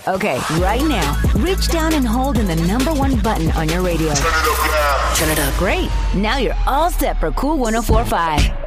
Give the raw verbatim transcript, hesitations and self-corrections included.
Okay, right now, reach down and hold in the number one button on your radio. Turn it up now. Turn it up. Great. Now you're all set for Cool one oh four point five.